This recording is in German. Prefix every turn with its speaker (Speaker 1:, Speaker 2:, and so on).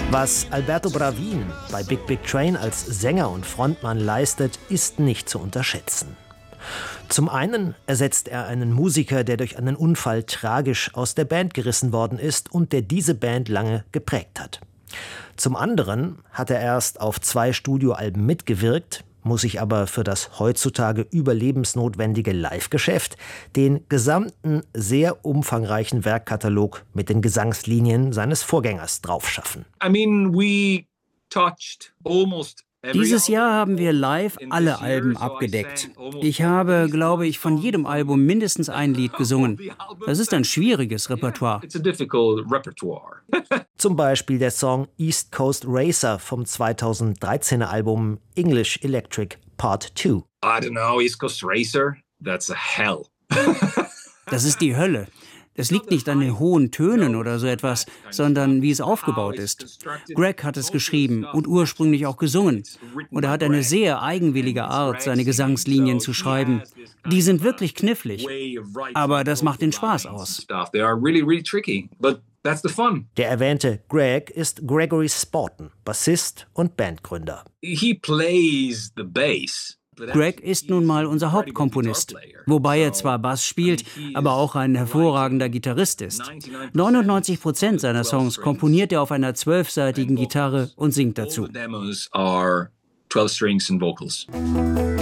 Speaker 1: Was Alberto Bravin bei Big Big Train als Sänger und Frontmann leistet, ist nicht zu unterschätzen. Zum einen ersetzt er einen Musiker, der durch einen Unfall tragisch aus der Band gerissen worden ist und der diese Band lange geprägt hat. Zum anderen hat er erst auf 2 Studioalben mitgewirkt, muss sich aber für das heutzutage überlebensnotwendige Live-Geschäft den gesamten, sehr umfangreichen Werkkatalog mit den Gesangslinien seines Vorgängers draufschaffen.
Speaker 2: Dieses Jahr haben wir live alle Alben abgedeckt. Ich habe, glaube ich, von jedem Album mindestens ein Lied gesungen. Das ist ein schwieriges Repertoire.
Speaker 1: Zum Beispiel der Song East Coast Racer vom 2013er Album English Electric Part 2.
Speaker 3: I don't know, East Coast Racer? That's a hell.
Speaker 2: Das ist die Hölle. Das liegt nicht an den hohen Tönen oder so etwas, sondern wie es aufgebaut ist. Greg hat es geschrieben und ursprünglich auch gesungen. Und er hat eine sehr eigenwillige Art, seine Gesangslinien zu schreiben. Die sind wirklich knifflig. Aber das macht den Spaß aus.
Speaker 1: Der erwähnte Greg ist Gregory Sporton, Bassist und Bandgründer.
Speaker 2: Greg ist nun mal unser Hauptkomponist, wobei er zwar Bass spielt, aber auch ein hervorragender Gitarrist ist. 99% seiner Songs komponiert er auf einer 12-saitigen Gitarre und singt dazu.